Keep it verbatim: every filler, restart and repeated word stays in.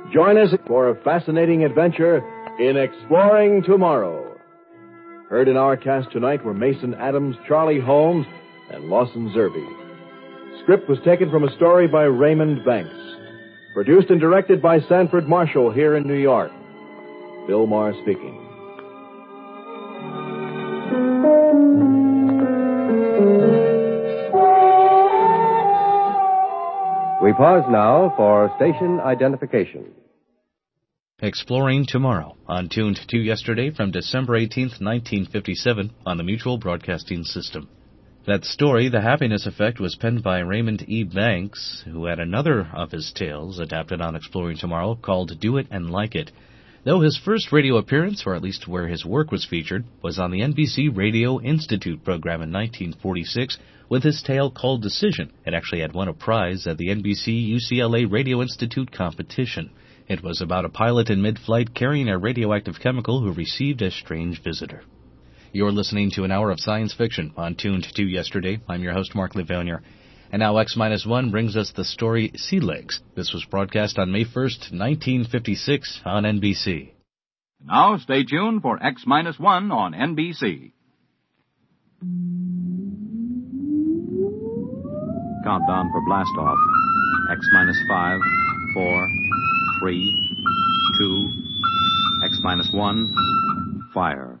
Join us for a fascinating adventure in Exploring Tomorrow. Heard in our cast tonight were Mason Adams, Charlie Holmes, and Lawson Zerbe. Script was taken from a story by Raymond Banks. Produced and directed by Sanford Marshall here in New York. Bill Maher speaking. We pause now for station identification. Exploring Tomorrow, on Tuned to Yesterday from December eighteenth, nineteen fifty-seven, on the Mutual Broadcasting System. That story, The Happiness Effect, was penned by Raymond E. Banks, who had another of his tales adapted on Exploring Tomorrow called Do It and Like It. Though his first radio appearance, or at least where his work was featured, was on the N B C Radio Institute program in nineteen forty-six with his tale called Decision. It actually had won a prize at the N B C U C L A Radio Institute competition. It was about a pilot in mid-flight carrying a radioactive chemical who received a strange visitor. You're listening to an hour of science fiction on Tuned to Yesterday. I'm your host, Mark Livonier. And now X minus one brings us the story Sea Legs. This was broadcast on May first, nineteen fifty-six on N B C. Now stay tuned for X minus one on N B C. Countdown for blast off. X minus five, four, three, two, X minus one, fire.